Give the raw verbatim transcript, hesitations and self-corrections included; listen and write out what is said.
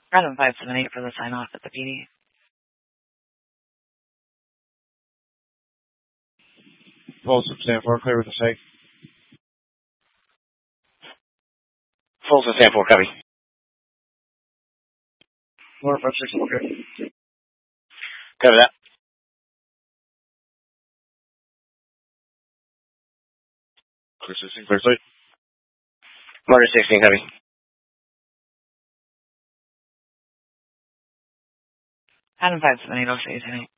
Adam five seven eight for the sign off at the P D. Folsom stand for clear with the site. Folsom stand for copy. Four five six four good. Cover that. Clear sixteen, clear site. Marker sixteen, copy. Adam five seven eight, I'll see you tonight.